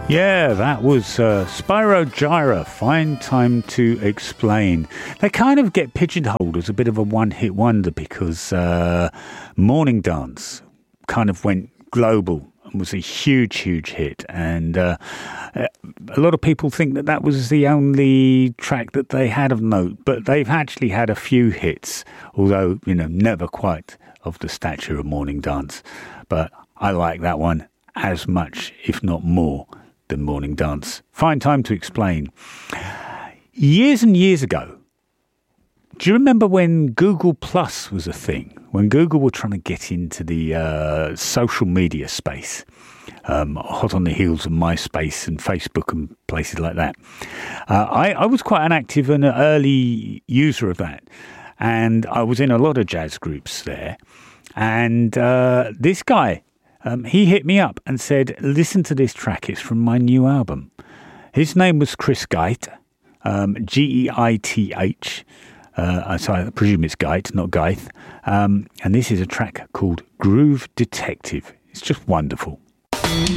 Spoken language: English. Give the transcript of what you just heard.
Yeah, that was Spyro Gyra, Find Time to Explain. They kind of get pigeonholed as a bit of a one-hit wonder because Morning Dance kind of went global and was a huge hit. And a lot of people think that that was the only track that they had of note, but they've actually had a few hits, although, never quite of the stature of Morning Dance. But I like that one as much, if not more, than Morning Dance. Find Time to Explain. Years and years ago, do you remember when Google Plus was a thing? When Google were trying to get into the social media space, hot on the heels of MySpace and Facebook and places like that. I was quite an active and an early user of that. And I was in a lot of jazz groups there. And this guy, he hit me up and said, listen to this track. It's from my new album. His name was Chris Geith, Geith. So I presume it's Geith, not Geith. And this is a track called Groove Detective. It's just wonderful.